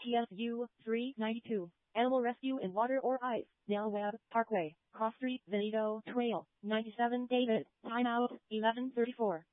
TSU 392. Animal Rescue in Water or Ice. Dale Webb Parkway. Cross Street, Veneto Trail. 97 David. Timeout 11:34.